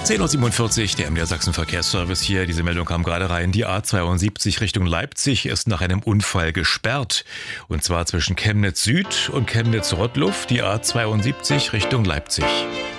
10:47 Uhr, der MDR Sachsen Verkehrsservice hier. Diese Meldung kam gerade rein. Die A72 Richtung Leipzig ist nach einem Unfall gesperrt. Und zwar zwischen Chemnitz Süd und Chemnitz Rottluff, die A72 Richtung Leipzig.